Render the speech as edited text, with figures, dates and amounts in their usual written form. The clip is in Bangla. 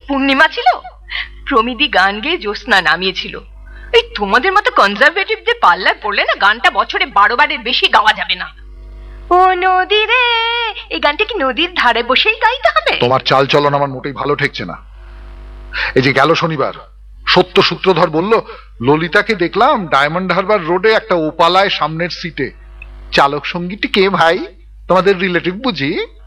পূর্ণিমা ছিল, প্রমিদি গান গেয়ে জ্যোৎস্না নামিয়েছিল। এই তোমাদের মতো কনজারভেটিভদের পাল্লায় পড়লে না গানটা বছরে 12 বারের বেশি গাওয়া যাবে না। ও নদী রে, এই গানটা কি নদীর ধারে বসেই গাইতে হবে? তোমার চাল চলন আমার মোটেই ভালো ঠেকছে না। এই যে গেল শনিবার সত্য সূত্রধর বলল ললিতাকে দেখলাম ডায়মন্ড হারবার রোডে একটা ওপালায় সামনের সিটে। চালক সঙ্গীটি কে ভাই? তোমাদের রিলেটিভ বুঝি?